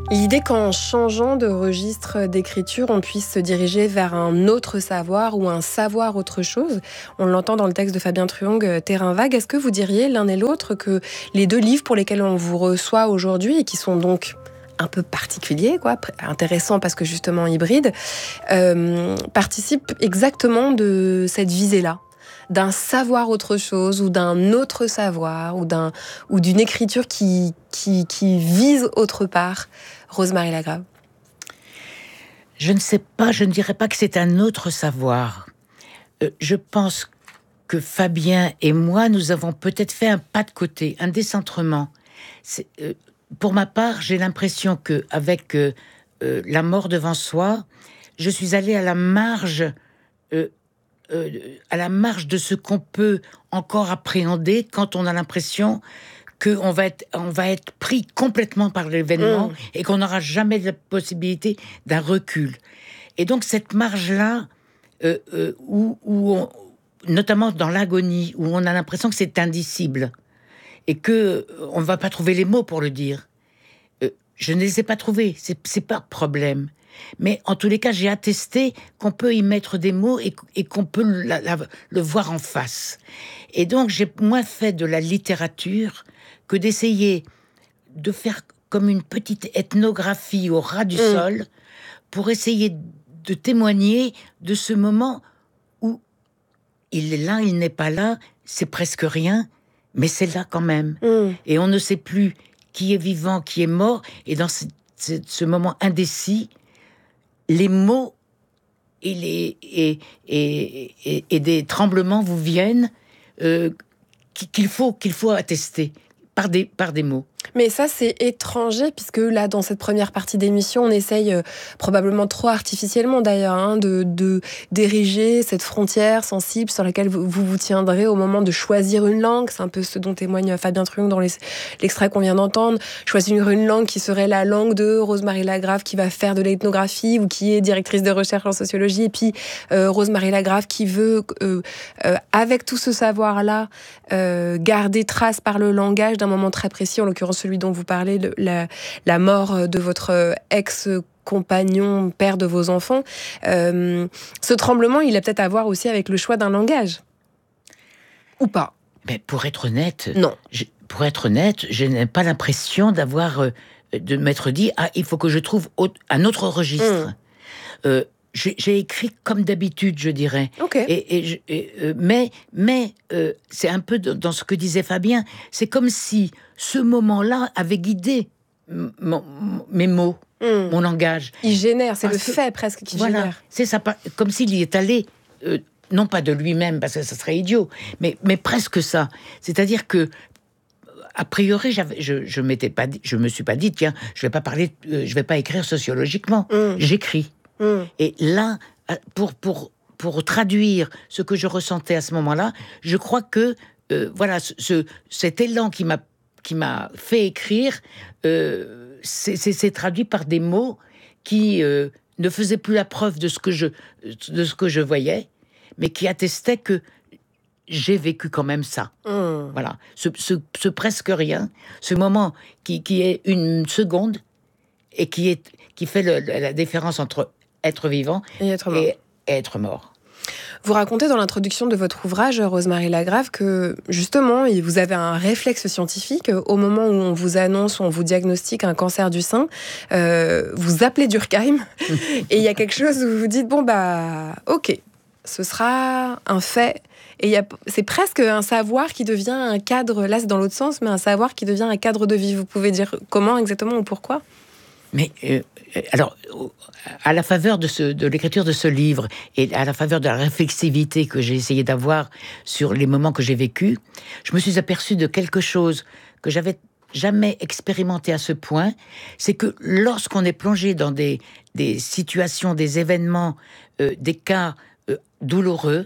L'idée qu'en changeant de registre d'écriture, on puisse se diriger vers un autre savoir ou un savoir autre chose, on l'entend dans le texte de Fabien Truong, Terrain vague. Est-ce que vous diriez l'un et l'autre que les deux livres pour lesquels on vous reçoit aujourd'hui, et qui sont donc un peu particuliers, intéressants parce que justement hybrides, participent exactement de cette visée-là, d'un savoir autre chose ou d'un autre savoir ou d'une écriture qui vise autre part? Rosemarie Lagrave. Je ne sais pas, je ne dirais pas que c'est un autre savoir. Je pense que Fabien et moi, nous avons peut-être fait un pas de côté, un décentrement. Pour ma part, j'ai l'impression qu'avec La mort devant soi, je suis allée à la marge de ce qu'on peut encore appréhender quand on a l'impression qu'on va être pris complètement par l'événement et qu'on n'aura jamais la possibilité d'un recul. Et donc cette marge-là, notamment dans l'agonie, où on a l'impression que c'est indicible et que on ne va pas trouver les mots pour le dire. Je ne les ai pas trouvés, c'est pas un problème. Mais en tous les cas, j'ai attesté qu'on peut y mettre des mots et qu'on peut le voir en face. Et donc, j'ai moins fait de la littérature que d'essayer de faire comme une petite ethnographie au ras du sol pour essayer de témoigner de ce moment où il est là, il n'est pas là, c'est presque rien, mais c'est là quand même. Et on ne sait plus qui est vivant, qui est mort, et dans ce moment indécis, les mots et des tremblements vous viennent qu'il faut attester par des mots. Mais ça, c'est étranger, puisque là, dans cette première partie d'émission, on essaye, probablement trop artificiellement d'ailleurs, d'ériger cette frontière sensible sur laquelle vous tiendrez au moment de choisir une langue. C'est un peu ce dont témoigne Fabien Truong dans l'extrait qu'on vient d'entendre. Choisir une langue qui serait la langue de Rosemarie Lagrave, qui va faire de l'ethnographie ou qui est directrice de recherche en sociologie. Et puis, Rosemarie Lagrave qui veut, avec tout ce savoir-là, garder trace par le langage d'un moment très précis, en l'occurrence celui dont vous parlez, la mort de votre ex-compagnon, père de vos enfants. Ce tremblement, il a peut-être à voir aussi avec le choix d'un langage. Ou pas? Mais pour être honnête, non. Je n'ai pas l'impression de m'être dit « Ah, il faut que je trouve un autre registre ». J'ai écrit comme d'habitude, je dirais. Okay. Mais c'est un peu dans ce que disait Fabien. C'est comme si ce moment-là avait guidé mes mots, mon langage. Il génère, c'est le fait presque qui génère. C'est ça, comme s'il y est allé, non pas de lui-même, parce que ça serait idiot, mais presque ça. C'est-à-dire que, a priori, je me suis pas dit, tiens, je vais pas écrire sociologiquement. J'écris. Et là, pour traduire ce que je ressentais à ce moment-là, je crois que cet élan qui m'a fait écrire, c'est traduit par des mots qui ne faisaient plus la preuve de ce que je voyais, mais qui attestaient que j'ai vécu quand même ça. Voilà, ce presque rien, ce moment qui est une seconde et qui fait la différence entre être vivant et être mort. Vous racontez dans l'introduction de votre ouvrage, Rosemarie Lagrave, que justement, vous avez un réflexe scientifique. Au moment où on vous annonce, où on vous diagnostique un cancer du sein, vous appelez Durkheim et il y a quelque chose où vous dites, ok, ce sera un fait. Et c'est presque un savoir qui devient un cadre, là c'est dans l'autre sens, mais un savoir qui devient un cadre de vie. Vous pouvez dire comment exactement ou pourquoi ? Mais alors, à la faveur de l'écriture de ce livre et à la faveur de la réflexivité que j'ai essayé d'avoir sur les moments que j'ai vécus, je me suis aperçu de quelque chose que j'avais jamais expérimenté à ce point, c'est que lorsqu'on est plongé dans des situations, des événements, des cas douloureux,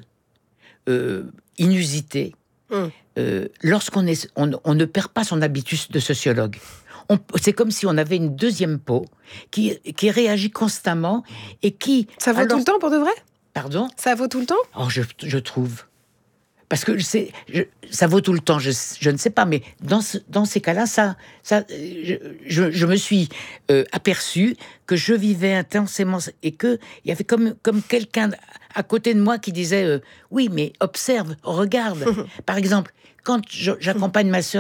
inusités, lorsqu'on ne perd pas son habitus de sociologue. C'est comme si on avait une deuxième peau qui réagit constamment et qui... Ça vaut tout le temps pour de vrai ? Pardon ? Ça vaut tout le temps ? Oh, je trouve. parce que ça vaut tout le temps, je ne sais pas, mais dans ces cas-là, je me suis aperçue que je vivais intensément et qu'il y avait comme quelqu'un à côté de moi qui disait oui, mais observe, regarde. Par exemple, quand j'accompagne ma sœur